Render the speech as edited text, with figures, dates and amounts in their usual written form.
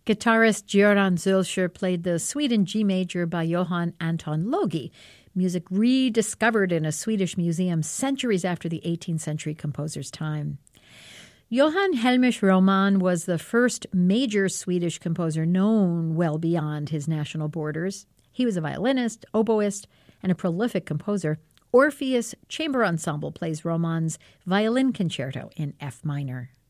Guitarist Göran Zülscher played the Suite in G major by Johann Anton Logi, music rediscovered in a Swedish museum centuries after the 18th century composer's time. Johann Hellmich Roman was the first major Swedish composer known well beyond his national borders. He was a violinist, oboist, and a prolific composer. Orpheus Chamber Ensemble plays Roman's violin concerto in F minor.